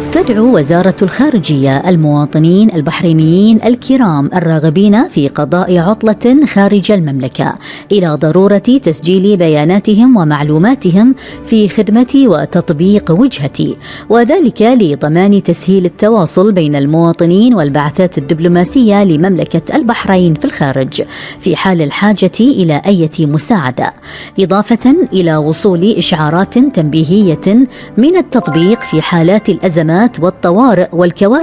تدعو وزارة الخارجية المواطنين البحرينيين الكرام الراغبين في قضاء عطلة خارج المملكة إلى ضرورة تسجيل بياناتهم ومعلوماتهم في خدمة وتطبيق وجهتي، وذلك لضمان تسهيل التواصل بين المواطنين والبعثات الدبلوماسية لمملكة البحرين في الخارج في حال الحاجة إلى أي مساعدة، إضافة إلى وصول إشعارات تنبيهية من التطبيق في حالات الأزمات والطوارئ والكوارث